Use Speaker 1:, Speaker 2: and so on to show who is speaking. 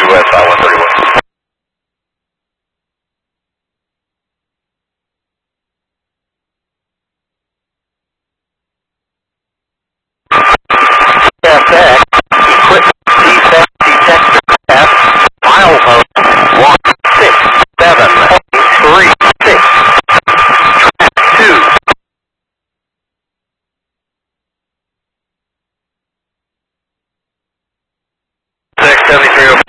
Speaker 1: West, 5131. FX, equipment detector F, milepost 167.36, track 2. 67305.